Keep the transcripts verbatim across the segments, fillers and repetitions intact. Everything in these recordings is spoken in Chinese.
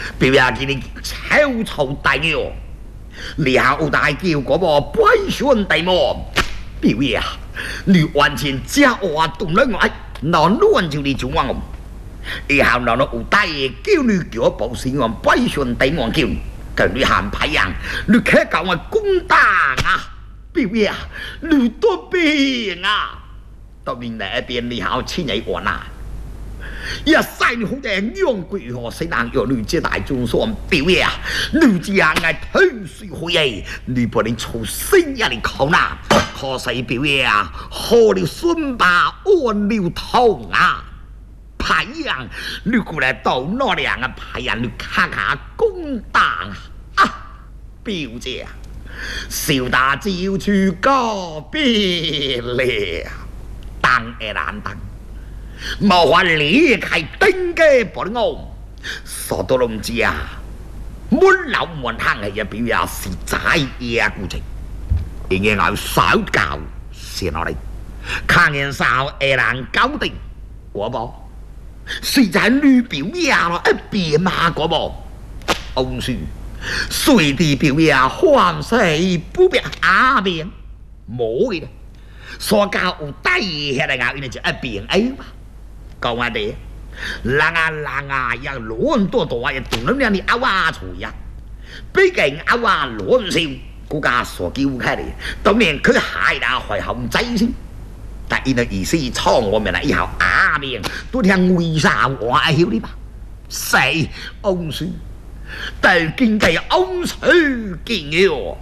表爷今日超臭大尿，你下有大叫嗰個百宣大魔，表爺啊，你完全假話動了我，那亂就你就我。以後那有大爺叫你叫我報信我百宣大魔叫，跟你喊牌樣，你可教我公打啊！表爺啊，你多病啊！到明來一邊你好親日玩啊！一世好正用鬼河西南有女接大中所表爺啊！女子啊，愛偷水回嚟，你不能出聲呀！你口呐，可惜表爺啊，喝了酸巴按了痛啊！排樣，你過來到那兩個排樣，你卡卡公打啊！表姐啊，小打招出個別了，當一難當。冇法離開丁嘅保我，所到龍之啊，滿流滿行嘅表也是仔嘢故情，因為我手教先落嚟，看見sao e人搞定，我冇，是在女表也咯，一邊嘛嗰冇，ông sư，隨地表也歡喜不變阿邊，冇嘅，所教有低下嚟咬，因為就一邊哎嘛。講下啲，人啊人啊，又亂多多啊，又動咗你阿娃出呀，畢竟阿娃亂笑，國家所叫開嚟，當然佢係啦，係紅仔先，但係呢意思創我們啦，以後阿面都聽為啥我愛曉啲吧？死ông sư，但經濟ông sư見要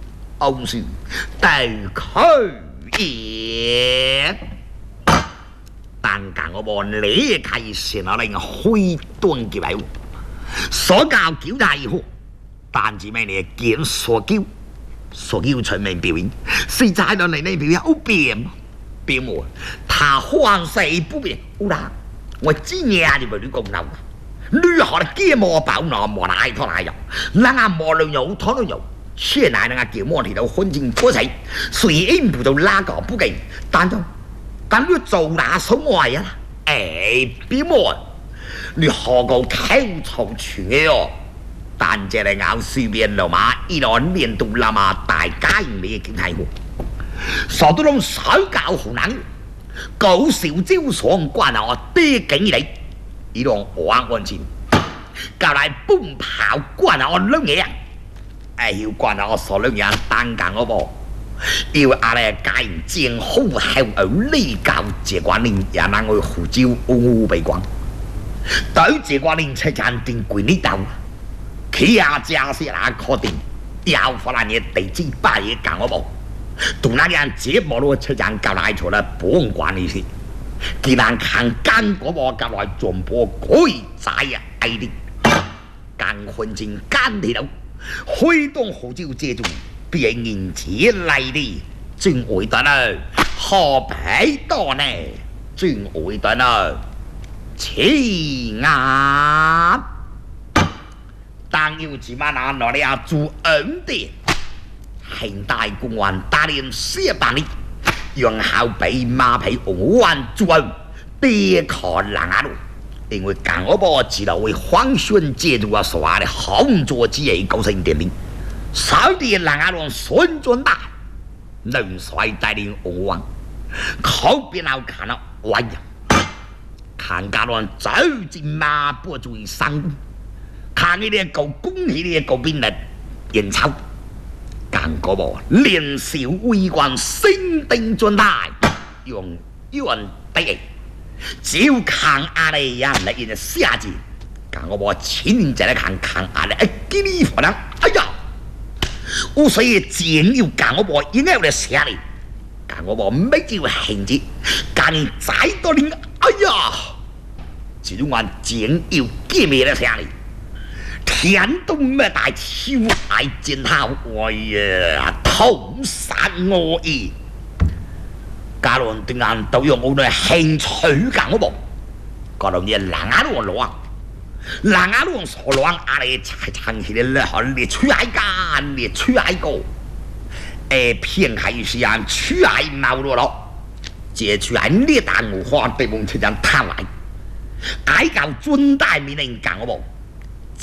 ông sư，但佢也。但講我無離開先我令開端嘅位，所教叫大以後，但係咩你見所叫，所叫出名表演，是在度嚟呢表演好變，變冇，他歡喜不變，好啦，我知嘢你咪你講漏，你學得幾冇爆鬧冇奶拖奶油，人家冇兩油拖兩油。現在人家叫我哋到婚前過世，雖然不到拉個不勁，但都。但你做哪手外啊？誒，表妹，你何個口臭全嘅哦？但這嚟咬書邊路馬，依兩年度啦嘛，大家你見係喎。傻到攏手教好難，搞笑招爽關我啲景嚟，依兩我安全，教嚟奔跑關我兩嘢，誒要關我所兩嘢單間我噃。要阿咧解正好後有呢教謝關連也能去胡椒烏被關，對謝關連出餐定貴呢度，佢阿家是哪確定，要發爛嘢地址八嘢講我冇，同那人接冇咯出餐教來錯啦，幫關你先，既然看間嗰個教來轉播改仔啊愛啲，間混進間地度，開動胡椒借住。別人前嚟的真會得啦，何必多呢？真會得啦，黐牙！但要自慢拿落嚟啊，做恩的，現代公安打臉四百年，用後備馬皮紅灣做，別可能啊咯！因為講我波知道會皇孫借住我所話的紅座之嘢構成點點。少啲人啊，用孫轉大，能帥帶領我王，口邊後看到歪人，看家人走進馬步注意生，看你哋夠恭喜你哋夠邊日人醜，講嗰個年少威冠升定轉大，用冤地，只要看阿你人嚟人下字，講嗰個前年就嚟看看阿你一見你可能，哎呀！我所以真要講我部應該有嚟寫你，講我部咩叫興致，講你再多年，哎呀，只要我真要見面嚟寫你，天都咩大超愛戰後，哎呀，痛殺我意，假如對眼都用我哋興趣講我部，嗰度嘢冷眼我攞。人家都所講阿你長期的咧，可你出海干，你出海過，誒偏係時間出海冇咗咯，這出海呢單我話對夢出人貪來，嗌教尊大面令講我冇。